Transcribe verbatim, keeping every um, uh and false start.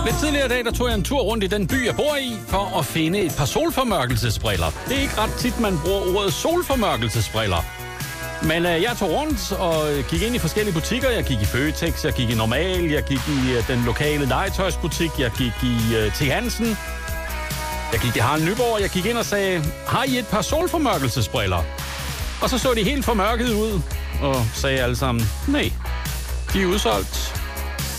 Lidt tidligere i dag, der tog jeg en tur rundt i den by, jeg bor i, for at finde et par solformørkelsesbriller. Det er ikke ret tit, man bruger ordet solformørkelsesbriller. Men øh, jeg tog rundt og gik ind i forskellige butikker. Jeg gik i Føtex, jeg gik i Normal, jeg gik i øh, den lokale legetøjsbutik, jeg gik i øh, T. Hansen. Jeg gik i Harald Nyborg, jeg gik ind og sagde, har I et par solformørkelsesbriller? Og så så de helt formørket ud og sagde alle sammen, nej, de er udsolgt.